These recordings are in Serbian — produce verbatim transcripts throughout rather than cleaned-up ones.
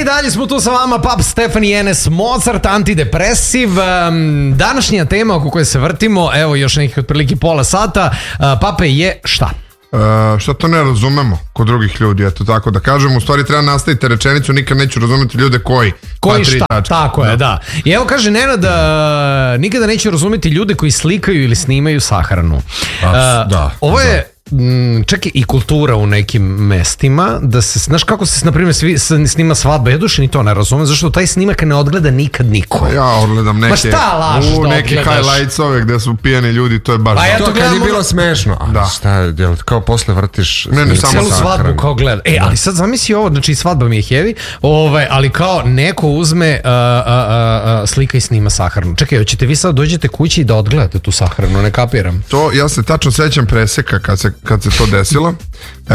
dalje smo tu sa vama, Pap, Stefani, Enes, Mozart, antidepresiv. Današnja tema oko koje se vrtimo, evo još nekih otprilike pola sata, Pape, je šta? Uh, šta to ne razumemo kod drugih ljudi, eto tako da kažem. U stvari treba nastaviti rečenicu, nikad neću razumeti ljude koji koji šta, tačke. Tako je, da. da I evo kaže Nenad, uh, nikada neću razumeti ljude koji slikaju ili snimaju sahranu. uh, da, Ovo je da. Čekaj, i kultura u nekim mestima da se, znaš kako se na primjer snima svadba, ja duše ni to ne razumem, zašto taj snimak ne odgleda nikad niko. Ja odgledam neke, pa šta lažeš u, da neki highlights ove gde su pijani ljudi, to je baš. Pa ja to to kad je bilo smešno, a da. Šta je, kao posle vrtiš ne, ne, samo celu svadbu kao gleda. E, ali sad zamisli ovo, znači svadba mi je heavy, ovaj, ali kao neko uzme uh, uh, uh, slika i snima sahranu. Čekaj, hoćete vi sad dođete kući i da odgledate tu sahranu, ne kapiram. To, ja se tačno sećam preseka kad se, kad se to desilo. Uh,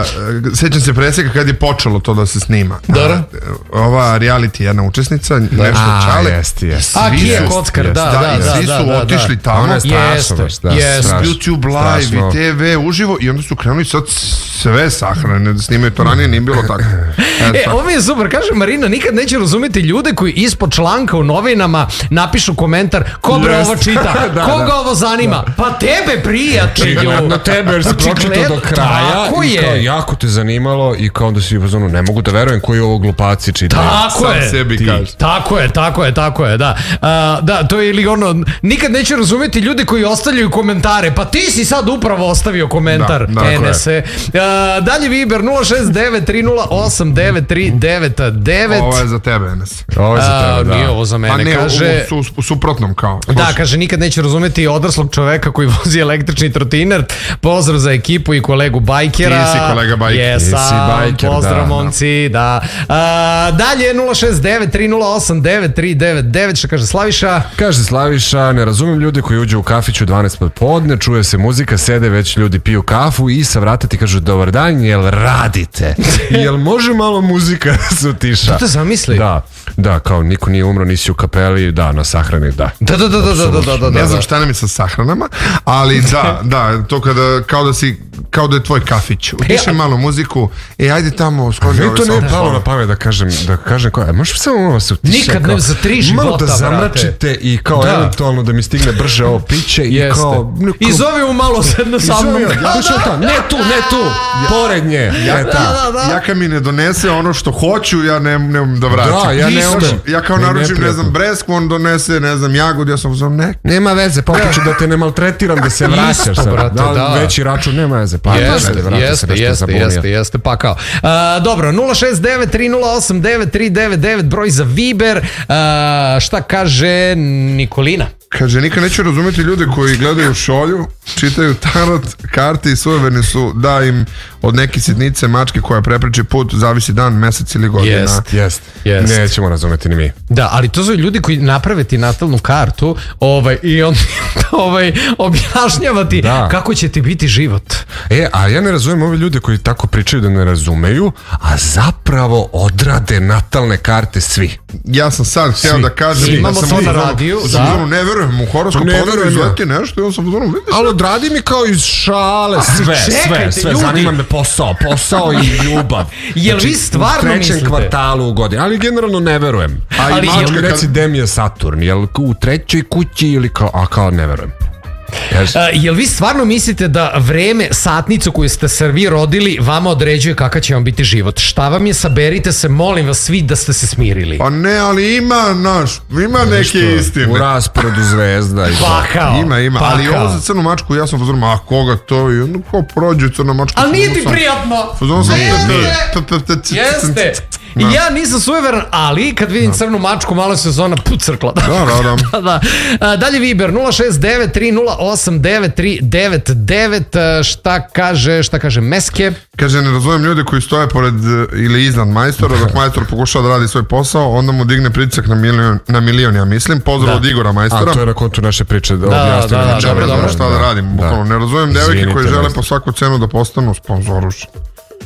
sećam se preseka kad je počelo to da se snima. Dobro. Uh, ova reality jedna učesnica, da. Nešto čale. Jeste, jeste. A, Kija Kockar, da, da, da, da. Svi su da, otišli da, tamo. Ono je strašno, jeste, jeste. YouTube live i te ve uživo i onda su krenuli sad sve sahrane da snimaju to ranije, nije bilo tako. E, e ovo mi je super, kaže Marina, nikad neće razumjeti ljude koji ispod članka u novinama napišu komentar, ko bre ovo čita, da, koga da, ovo zanima, da. Pa tebe prijatelju. Na tebe jer si pročitao do kraja i kao jako te zanimalo i kao da si u zonu, ne mogu da verujem koji ovo glupaci čitaju. Tako je, sebi kaže. Tako je, tako je, tako je, da. A, da, to je ili ono, nikad neće razumjeti ljude koji ostavljaju komentare, pa ti si sad upravo ostavio komentar, da, Enese. A, dalje Viber nula šest devet tri nula osam devet tri devet devet. Ovo je za tebe, Enes. Ovo je za tebe, da. Nije ovo za mene, a ne, kaže... U, u, u suprotnom kao. Da, slušaj. Kaže, nikad neće razumjeti odraslog čoveka koji vozi električni trotiner. Pozdrav za ekipu i kolegu bajkera. Ti si kolega bajker. Jesam, bajker, pozdrav da, momci, da. A, dalje nula šest devet tri nula osam devet tri devet devet, što kaže Slaviša? Kaže Slaviša, ne razumem ljude koji uđu u kafiću u dvanaest popodne, čuje se muzika, sede već ljudi piju kafu i sa vrata ti kažu dobar dan, jel radite? Jel može malo muzika se utiša? To te zamisli? Da, da, kao niko nije umro, nisi u kapeli, da, na sahrani, da. Da, da, da, da, da, da, da, da. Ne znam šta nam je sa sahranama, ali da, da, to kada, kao da si, kao da je tvoj kafić. Utiše malo muziku, e, ajde tamo, skoži ovaj to ne je palo na pamet da kažem, da kažem koja, možeš samo malo se utiše. Nikad kao, ne za tri života, malo da zamračite brate. I kao da. Eventualno da mi stigne brže ovo piće i jeste. Kao... Neko, I zove mu malo sedno sa mnom. Ja, ja, ne tu, ne tu, ja, pored nje. Ja, ne da, ta. da, da. Ja kad mi ne donese ono što hoću, ja ne umem da vraćam. Da, ja ne umem. Ja kao naručim, ne znam, bresku, on donese, ne znam, jagod, ja sam uzom ne. Nema veze, pokuću da te ne maltretiram, da se vraćaš. Isto, brate, da, da. Veći račun, nema veze. Pa jeste, jeste, jeste, jeste, jeste, pa kao. Uh, dobro, nula šest devet tri nula osam devet tri devet devet, broj za Viber. Uh, šta kaže Nikolina? Kaže, nikad neću razumjeti ljude koji gledaju šolju, čitaju tarot, karte i suvereni su da im od neke sitnice mačke koja prepreči put zavisi dan, mesec ili godina. Jest, jest. jest. Nećemo razumjeti ni mi. Da, ali to su ljudi koji naprave ti natalnu kartu ovaj, i on ovaj, objašnjava ti da. Kako će ti biti život. E, a ja ne razumijem ove ljude koji tako pričaju da ne razumeju, a zapravo odrade natalne karte svi. Ja sam sad htio da kažem, da imamo to na radiju, da. Sam ne verujem u horoskop, ne verujem izveti nešto i on sam uzmano, vidiš. Ali odradi mi kao iz šale, sve, sve, sve, ljudi. Zanima me posao, posao i ljubav. Jel vi stvarno mislite? U trećem kvartalu u godini, ali generalno ne verujem. A ali jel mi reci gde mi je Saturn, jel u trećoj kući ili kao, a kao ne verujem. Uh, jel vi stvarno mislite da vreme, satnicu koju ste se vi rodili vama određuje kakav će vam biti život? Šta vam je, saberite se, molim vas svi da ste se smirili. Pa ne, ali ima naš, ima neke istine. U rasporedu zvezda. Pa kao. Ima, ima, pa ali ovo za crnu mačku ja sam pozorom, a koga to je, ono kao prođe crna mačka. Ali nije ti prijatno. Pozorom sam. Jeste. I ja nisam sujeveran, ali kad vidim crnu mačku, malo se zona pucrkla. Da, da, da. da, da. Dalje Viber nula šest devet tri nula osam devet tri devet devet. Šta kaže, šta kaže Meske? Kaže, ne razumijem ljude koji stoje pored ili iznad majstora, dok majstor pokušava da radi svoj posao, onda mu digne pritisak na milion, na milion, ja mislim. Pozdrav da. Od Igora majstora. A to je na kontu naše priče. Da, da, da, da, da, dobro, dobro. Šta da, da radim, bukvalno. Ne razumijem devojke koje žele po svaku cenu da postanu sponzoruši.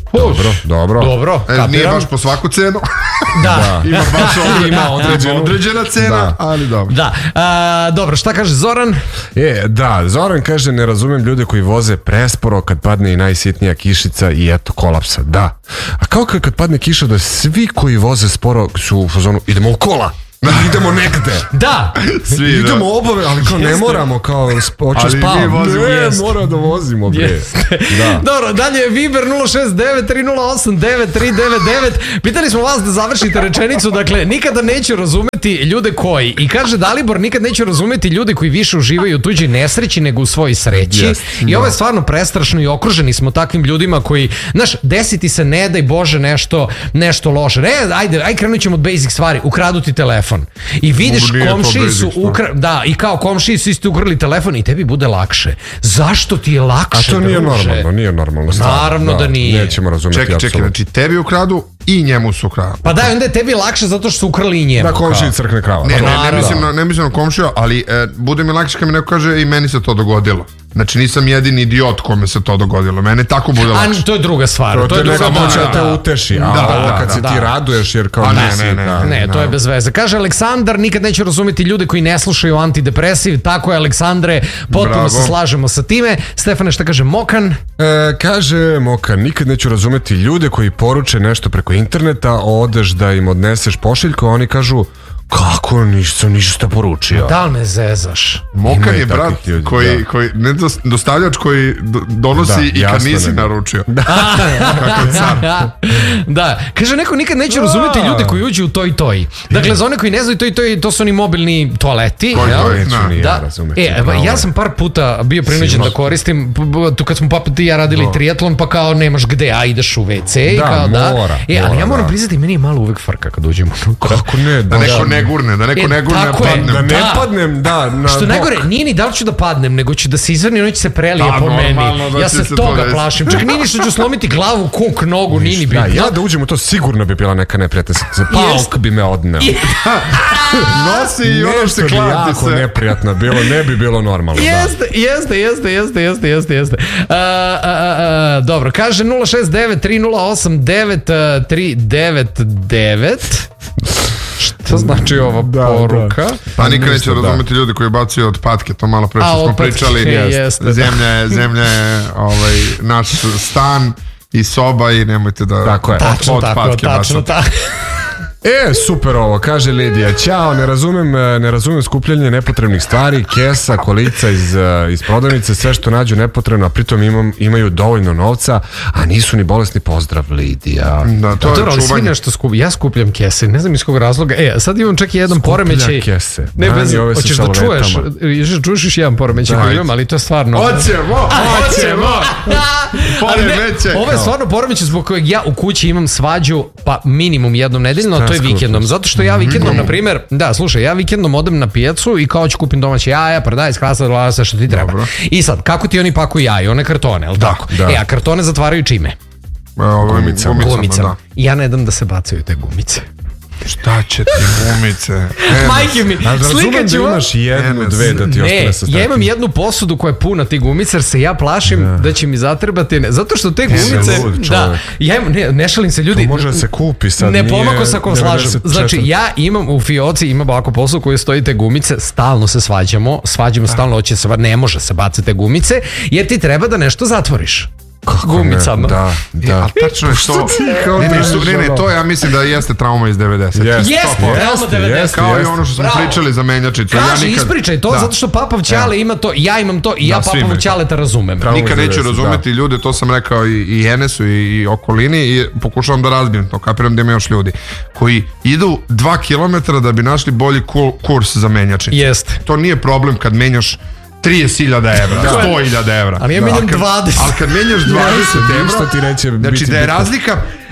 Dobro, dobro. Dobro, E, kapiram. nije baš po svaku cenu. Da. Ima baš ovdje Ima određenu. određena cena, Da. ali dobro. Da, a, dobro, šta kaže Zoran? E, da, Zoran kaže, ne razumem ljude koji voze presporo kad padne i najsitnija kišica i eto kolapsa, da. A kao kad, kad padne kiša da svi koji voze sporo su u fazonu, idemo u kola, idemo negde. Da, Svi, Idemo da. obave, ali kao ne moramo, kao sp- hoću Ali mi spavam. vozimo, Ne, jest. mora da vozimo, bre. Jeste. Da. Dobro, dalje Viber nula šest devet tri nula osam devet tri devet devet. Pitali smo vas da završite rečenicu, dakle, nikada neću razumeti ljude koji, i kaže Dalibor, nikad neću razumeti ljude koji više uživaju u tuđoj nesreći nego u svojoj sreći. Jest, I ovo je stvarno prestrašno i okruženi smo takvim ljudima koji, znaš, desiti se ne daj Bože nešto, nešto loše. Ne, ajde, aj krenut ćemo od basic stvari, ukradu ti telefon. I vidiš Nije to komšiji basic su stvar. ukra... da, i kao komšiji su isto ukrali telefon i tebi bude lakše. Zašto ti je A lakše? to nije druže? normalno, nije normalno. stvarno. Naravno da nije. Nećemo razumeti Čekaj, čekaj, apsolutno. znači tebi ukradu i njemu su ukradu. Pa da, onda je tebi lakše zato što su ukrali i njemu. Da, komšiji crkne krava. Ne, Da. ne, ne, naravno. mislim na, ne mislim na komšiju, ali e, bude mi lakše kad mi neko kaže i meni se to dogodilo. Znači nisam jedini idiot kome se to dogodilo. Mene tako bude lakše. A to je druga stvar. To, To je te druga neko hoće da te da. uteši, a Da, ovo da, kad da, se ti da. raduješ jer kao A ne, nisi, ne, ne, da. Ne, to je bez veze. Kaže Aleksandar, nikad neću razumjeti ljude koji ne slušaju antidepresiv. Tako je, Aleksandre, potpuno Bravo. se slažemo sa time. Stefane, šta kaže Mokan? E, kaže Moka, nikad neću razumeti ljude koji poruče nešto preko interneta, odeš da im odneseš pošiljku, a oni kažu, kako nisam ništa poručio. Da li me zezaš? Mokan Ima i je brat takvih ljudi, koji, da. koji ne dos- dostavljač koji do- donosi Da, i kad jasno nisi nam je. naručio. Da. Da, kaže neko nikad neće razumjeti ljude koji uđu u to i toj. Dakle, za one koji ne znaju to i to, to su oni mobilni toaleti. Koji jel? to je? Neću Da. ni ja Da, razumeti. e, evo, ja sam par puta bio prinuđen da koristim, p- p- tu kad smo papa ti i ja radili triatlon, pa kao nemaš gde, a ideš u ve ce i Da, kao da. mora, E, ali mora, ja moram da. priznati, meni je malo uvek frka kad uđemo unutra. Kako ne, Da da, neko ne gurne, da neko E, ne gurne, tako je. padne. da ne Da. padnem, da, na Što bok. najgore, nije ni da li ću da padnem, nego ću da se izvrni i ono će se prelije Da, po meni. normalno da Ja će se se to toga desiti. plašim. Čak nije ni što ću slomiti glavu, kuk, nogu, nije ni Da, bitno. ja da uđem u to sigurno bi bila neka neprijatna situacija. Pauk bi me odneo. Nosi i ono Nešto se bi klati jako se. neprijatno bilo, ne bi bilo normalno. Da. Jeste, jeste, jeste, jeste, jeste, jeste, jeste. A, a, a, a, dobro, kaže nula šest devet tri nula osam devet tri devet devet. Šta znači ova Da, poruka? Pa nikad neće Ništa, da. razumeti ljudi koji bacaju otpadke, to malo pre A, što smo otpadke, pričali. jeste, da. Zemlja je, zemlja je ovaj, naš stan i soba i nemojte da Tako je. Tačno tako, otpadke tačno bacate. tako. E, super ovo, kaže Lidija. Ćao, ne razumem, e, ne razumem skupljanje nepotrebnih stvari, kesa, kolica iz, e, iz prodavnice, sve što nađu nepotrebno, a pritom imam, imaju dovoljno novca, a nisu ni bolesni. Pozdrav, Lidija. Da, to Dobro, je ali svi čuvanje. nešto skupljam. Ja skupljam kese, ne znam iz kog razloga. E, sad imam čak i jedan poremećaj. kese. Ne, Nani bez, ove sa hoćeš da čuješ, šaloretama. još da čuješ još jedan poremećaj koji Ajde. imam, ali to je stvarno... Hoćemo, hoćemo. Ali ne, Poremećaj. ovo je stvarno poremećaj zbog kojeg ja u kući imam svađu pa minimum jednom nedeljno, a to je Šta vikendom. Zato što ja vikendom, na primjer, da, slušaj, ja vikendom odem na pijacu i kao ću kupim domaće jaja, paradajz, krasa, glava, sve što ti treba. Dobro. I sad, kako ti oni pakuju jaja, one kartone, jel tako? da. E, a kartone zatvaraju čime? Ovim Gumicama. gumicama, Gumicama. da. I ja ne dam da se bacaju te gumice. Šta će ti gumice? Enes. Majke mi, A razumem slikat da ću vam. imaš jednu, Enes. dve da ti Ne, ostane sa ja imam jednu posudu koja je puna tih gumica jer se ja plašim da će mi zatrebati, ne, zato što te gumice, lud da, čovek. ja imam, ne, ne šalim se ljudi. To može da se kupi sad, Ne nije pomako se ako slažem. devedeset četiri. Znači, ja imam u fioci, imam ovako poslu koji stoji te gumice, stalno se svađamo, svađamo stalno, hoće se, ne može se bacati te gumice, jer ti treba da nešto zatvoriš. Kako ne? Gumicama. Da, da. A tačno je to. kao Ne, ne, držiš ne, ne, ono? to ja mislim da jeste trauma iz devedesetih. Jeste, Jeste, trauma jeste, devedesetih. jeste, Kao i jeste. ono što smo Bravo. pričali za menjačicu. Ja Kaži, nikad- ispričaj to, Da. zato što papav ćale ima to, ja imam to i ja Da, svi papavu imaju to. ćaleta razumem. Trauma Nikad iz neću devedesetih, razumeti ljude, to sam rekao i, i Enesu i, i okolini i pokušavam da razbijem to, kapiram da ima još ljudi koji idu dva kilometra da bi našli bolji ku- kurs za menjačicu. Jeste. To nije problem kad menjaš trideset hiljada evra, sto hiljada evra. Ali ja Da. menjam Ali kad- dvadeset. Ali kad menjaš dvadeset Ništa evra, ti neće znači biti da je bitno. razlika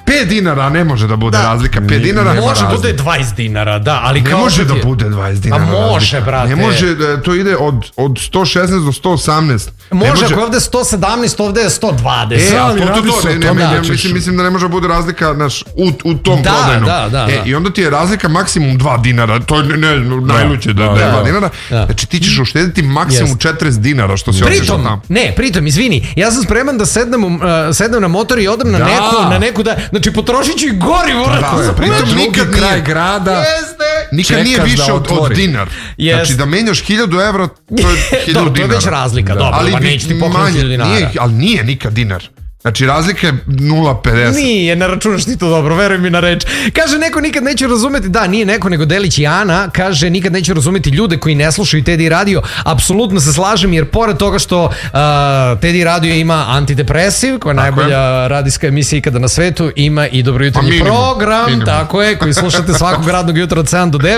pet dinara ne može da bude Da. razlika. pet dinara nema Može razlike. bude dvadeset dinara, da, ali Ne kao može što da ti je- bude dvadeset dinara. A može, razlika. brate. Ne može, e, to ide od, od sto šesnaest do sto osamnaest. Ne Može, ako je ovde sto sedamnaest, ovde je sto dvadeset. E, ali ali to, to, radi to, se o ne, ne, tome ne, da ćeš- mislim, mislim da ne može da bude razlika naš, u, u tom Da, prodajnom. da, da, e, da. I onda ti je razlika maksimum dva dinara, to je ne, ne, najluće da, da, da je da. dva dinara. Da. Znači ti ćeš uštediti maksimum Jest. četrdeset dinara što si otišao Pritom, tamo. ne, pritom, izvini, ja sam spreman da sednem, u, uh, sednem na motor i odem na Da. neku, na neku da, znači potrošit ću i gorivo. Tako je, pritom Drugi nikad kraj nije, grada. Jeste. nikad čekaš nije da više od, od otvori. dinar. Jest. Znači da menjaš hiljadu evra, to je hiljadu Dobro, to je dinara. već razlika, dobro, ali pa bi neće ti pokrenuti manje, hiljadu dinara. nije, ali nije nikad dinar. Znači razlika je nula zarez pedeset. Nije, ne računaš ti to dobro, veruj mi na reč. Kaže, neko nikad neće razumeti, da, nije neko, nego Delić i Ana, kaže, nikad neće razumeti ljude koji ne slušaju Teddy radio. Apsolutno se slažem, jer pored toga što uh, Teddy radio ima antidepresiv, koja je najbolja radijska emisija ikada na svetu, ima i dobrojutarnji Pa minimum, program, minimum. tako je, koji slušate svakog radnog jutra od sedam do devet.